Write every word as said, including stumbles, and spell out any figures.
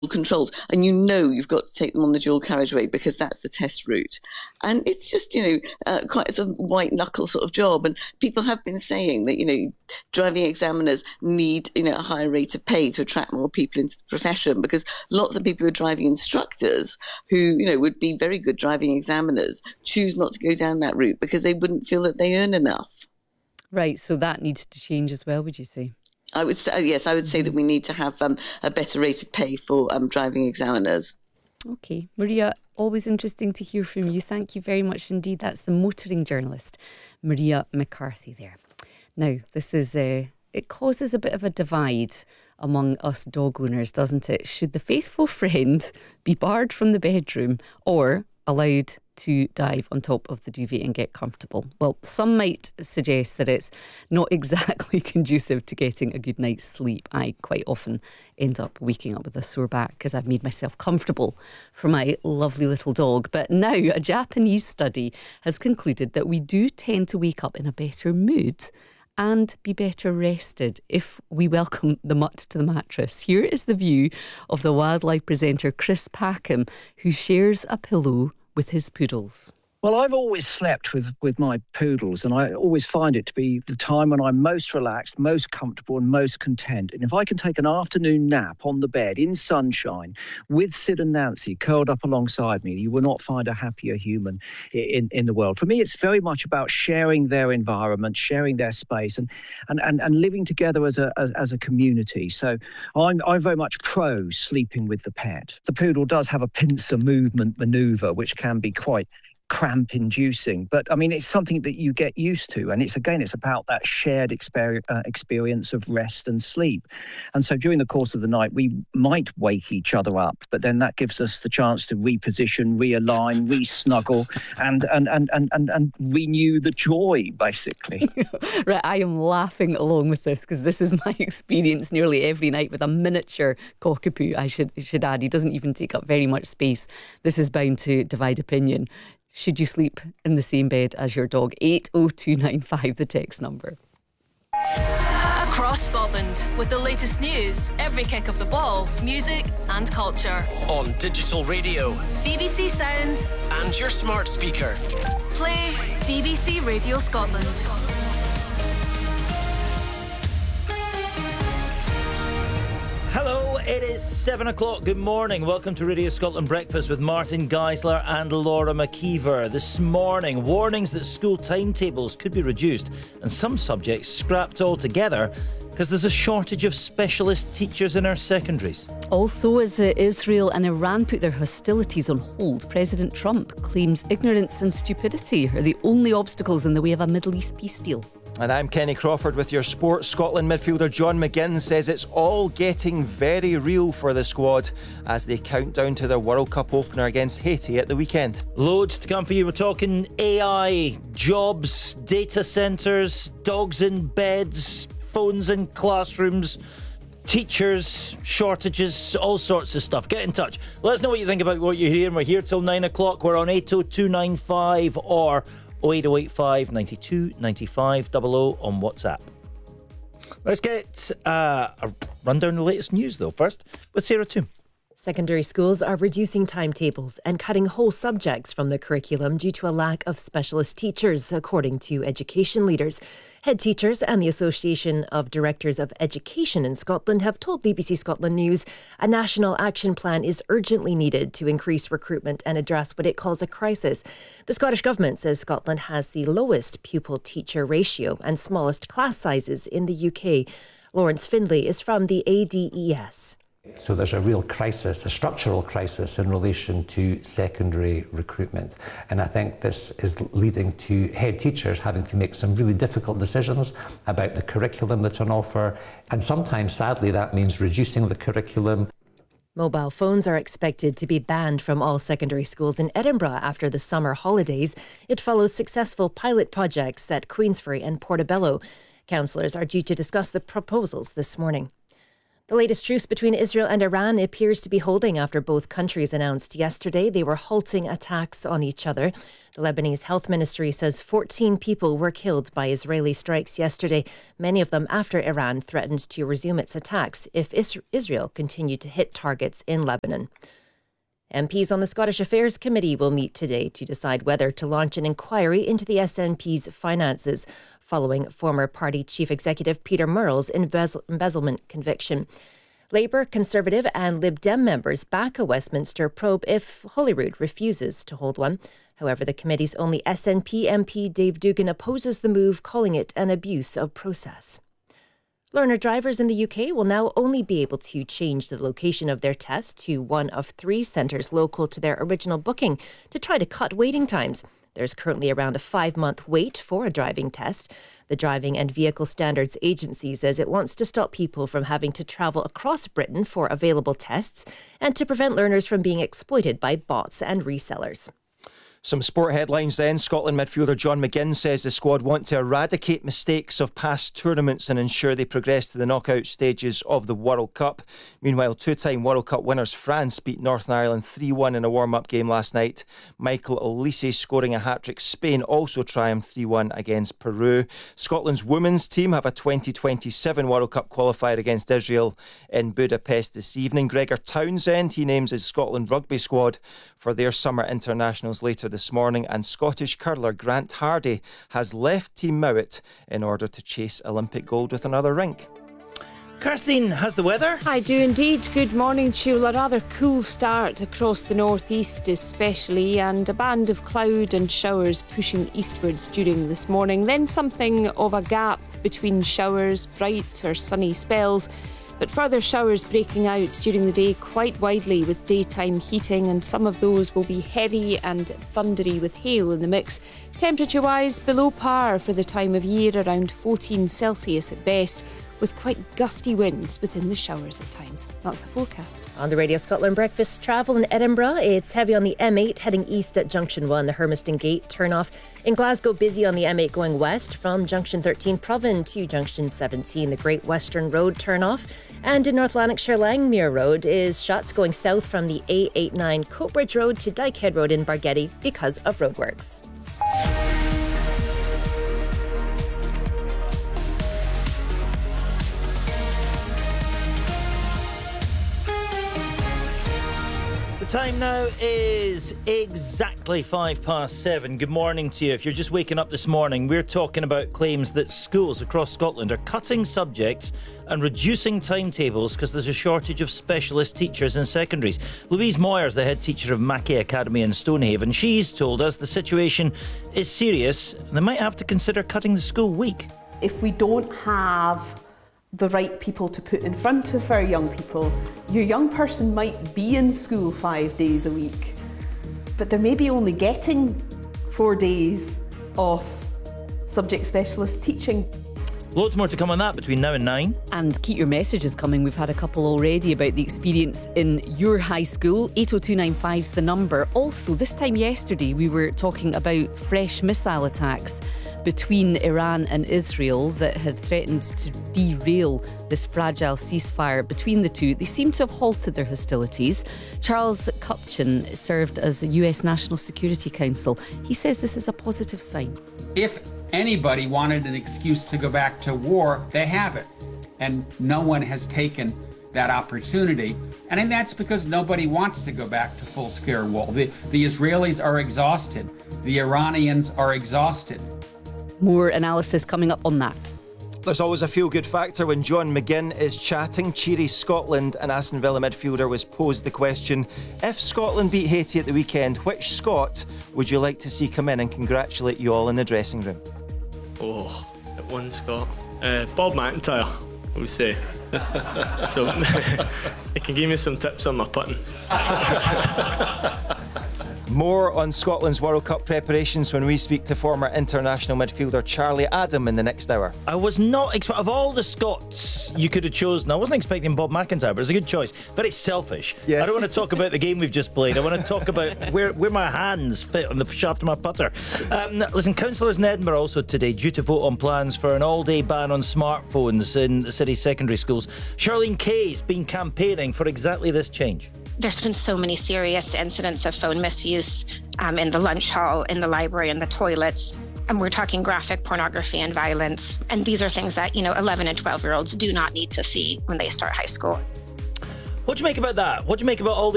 controls, and you know you've got to take them on the dual carriageway because that's the test route. And it's just, you know, uh, quite a sort of white knuckle sort of job. And people have been saying that, you know, driving examiners need, you know, a higher rate of pay to attract more people into the profession, because lots of people who are driving instructors who, you know, would be very good driving examiners choose not to go down that route because they wouldn't feel that they earn enough. Right, so that needs to change as well, would you say? I would say, yes, I would say that we need to have um, a better rate of pay for um, driving examiners. Okay, Maria, always interesting to hear from you. Thank you very much indeed. That's the motoring journalist, Maria McCarthy there. Now, this is, uh, it causes a bit of a divide among us dog owners, doesn't it? Should the faithful friend be barred from the bedroom or allowed to dive on top of the duvet and get comfortable? Well, some might suggest that it's not exactly conducive to getting a good night's sleep. I quite often end up waking up with a sore back because I've made myself comfortable for my lovely little dog. But now a Japanese study has concluded that we do tend to wake up in a better mood and be better rested if we welcome the mutt to the mattress. Here is the view of the wildlife presenter Chris Packham, who shares a pillow with his poodles. Well, I've always slept with, with my poodles, and I always find it to be the time when I'm most relaxed, most comfortable and most content. And if I can take an afternoon nap on the bed in sunshine with Sid and Nancy curled up alongside me, you will not find a happier human in, in the world. For me, it's very much about sharing their environment, sharing their space, and and, and, and living together as a as, as a community. So I'm, I'm very much pro sleeping with the pet. The poodle does have a pincer movement manoeuvre, which can be quite cramp inducing, but I mean, it's something that you get used to, and it's again it's about that shared exper- uh, experience of rest and sleep. And so during the course of the night we might wake each other up, but then that gives us the chance to reposition, realign, re-snuggle and and and and and, and renew the joy, basically. Right, I am laughing along with this because this is my experience nearly every night with a miniature cockapoo. I should should add, he doesn't even take up very much space. This is bound to divide opinion. Should you sleep in the same bed as your dog? eight oh two nine five, the text number. Across Scotland, with the latest news, every kick of the ball, music and culture. On digital radio, B B C Sounds and your smart speaker. Play B B C Radio Scotland. Hello, it is seven o'clock. Good morning. Welcome to Radio Scotland Breakfast with Martin Geisler and Laura McKeever. This morning, warnings that school timetables could be reduced and some subjects scrapped altogether because there's a shortage of specialist teachers in our secondaries. Also, as uh, Israel and Iran put their hostilities on hold, President Trump claims ignorance and stupidity are the only obstacles in the way of a Middle East peace deal. And I'm Kenny Crawford with your Sports. Scotland midfielder John McGinn says it's all getting very real for the squad as they count down to their World Cup opener against Haiti at the weekend. Loads to come for you. We're talking A I, jobs, data centres, dogs in beds, phones in classrooms, teachers, shortages, all sorts of stuff. Get in touch. Let us know what you think about what you're hearing. We're here till nine o'clock. We're on eight oh two nine five or oh eight oh eight five, nine two, nine five double oh on WhatsApp. Let's get uh, a rundown of the latest news, though, first with Sarah Toom. Secondary schools are reducing timetables and cutting whole subjects from the curriculum due to a lack of specialist teachers, according to education leaders. Head teachers and the Association of Directors of Education in Scotland have told B B C Scotland News a national action plan is urgently needed to increase recruitment and address what it calls a crisis. The Scottish Government says Scotland has the lowest pupil-teacher ratio and smallest class sizes in the U K. Lawrence Findlay is from the A D E S. So there's a real crisis, a structural crisis in relation to secondary recruitment. And I think this is leading to head teachers having to make some really difficult decisions about the curriculum that's on offer. And sometimes, sadly, that means reducing the curriculum. Mobile phones are expected to be banned from all secondary schools in Edinburgh after the summer holidays. It follows successful pilot projects at Queensferry and Portobello. Councillors are due to discuss the proposals this morning. The latest truce between Israel and Iran appears to be holding after both countries announced yesterday they were halting attacks on each other. The Lebanese Health Ministry says fourteen people were killed by Israeli strikes yesterday, many of them after Iran threatened to resume its attacks if Israel continued to hit targets in Lebanon. M Ps on the Scottish Affairs Committee will meet today to decide whether to launch an inquiry into the S N P's finances following former party chief executive Peter Murrell's embezzle- embezzlement conviction. Labour, Conservative and Lib Dem members back a Westminster probe if Holyrood refuses to hold one. However, the committee's only S N P M P Dave Dugan opposes the move, calling it an abuse of process. Learner drivers in the U K will now only be able to change the location of their test to one of three centres local to their original booking to try to cut waiting times. There's currently around a five-month wait for a driving test. The Driving and Vehicle Standards Agency says it wants to stop people from having to travel across Britain for available tests and to prevent learners from being exploited by bots and resellers. Some sport headlines then. Scotland midfielder John McGinn says the squad want to eradicate mistakes of past tournaments and ensure they progress to the knockout stages of the World Cup. Meanwhile, two-time World Cup winners France beat Northern Ireland three one in a warm-up game last night. Michael Olise scoring a hat-trick. Spain also triumphed three one against Peru. Scotland's women's team have a twenty twenty-seven World Cup qualifier against Israel in Budapest this evening. Gregor Townsend, he names his Scotland rugby squad for their summer internationals later this morning, and Scottish curler Grant Hardy has left Team Mowat in order to chase Olympic gold with another rink. Kirstine has the weather. I do indeed. Good morning to you. A rather cool start across the northeast especially, and a band of cloud and showers pushing eastwards during this morning. Then something of a gap between showers, bright or sunny spells, but further showers breaking out during the day quite widely with daytime heating, and some of those will be heavy and thundery with hail in the mix. Temperature-wise, below par for the time of year, around fourteen Celsius at best, with quite gusty winds within the showers at times. That's the forecast. On the Radio Scotland breakfast travel in Edinburgh, it's heavy on the M eight heading east at Junction one, the Hermiston Gate turn-off. In Glasgow, busy on the M eight going west from Junction thirteen Provan to Junction seventeen, the Great Western Road turn-off. And in North Lanarkshire, Langmuir Road is shut going south from the A eighty-nine Coatbridge Road to Dykehead Road in Bargetty because of roadworks. The time now is exactly five past seven. Good morning to you. If you're just waking up this morning, we're talking about claims that schools across Scotland are cutting subjects and reducing timetables because there's a shortage of specialist teachers in secondaries. Louise Moyers, the head teacher of Mackay Academy in Stonehaven, she's told us the situation is serious and they might have to consider cutting the school week. If we don't have the right people to put in front of our young people, your young person might be in school five days a week, but they're maybe only getting four days of subject specialist teaching. Loads more to come on that between now and nine. And keep your messages coming. We've had a couple already about the experience in your high school. eight oh two nine five's the number. Also, this time yesterday, we were talking about fresh missile attacks between Iran and Israel that had threatened to derail this fragile ceasefire between the two. They seem to have halted their hostilities. Charles Kupchan served as the U S National Security Council. He says this is a positive sign. If anybody wanted an excuse to go back to war, they have it. And no one has taken that opportunity. And then that's because nobody wants to go back to full-scale war. The, the Israelis are exhausted. The Iranians are exhausted. More analysis coming up on that. There's always a feel-good factor when John McGinn is chatting. Cheery Scotland and Aston Villa midfielder was posed the question, if Scotland beat Haiti at the weekend, which Scot would you like to see come in and congratulate you all in the dressing room? Oh, at one Scot. Uh, Bob McIntyre, I would say. So, he can give me some tips on my putting. More on Scotland's World Cup preparations when we speak to former international midfielder Charlie Adam in the next hour. I was not expecting, of all the Scots you could have chosen, I wasn't expecting Bob McIntyre, but it's a good choice. Very selfish. Yes. I don't want to talk about the game we've just played. I want to talk about where, where my hands fit on the shaft of my putter. Um, listen, councillors in Edinburgh also today due to vote on plans for an all-day ban on smartphones in the city's secondary schools. Charlene Kay's been campaigning for exactly this change. There's been so many serious incidents of phone misuse um, in the lunch hall, in the library, in the toilets. And we're talking graphic pornography and violence. And these are things that, you know, eleven and twelve year olds do not need to see when they start high school. What do you make about that? What do you make about all the